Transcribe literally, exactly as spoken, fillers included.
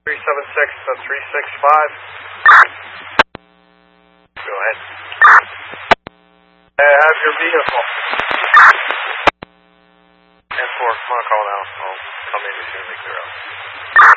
three seven six to three six five. Go ahead. I have your vehicle. ten four, come on, call now. I'll come in as soon as they clear out.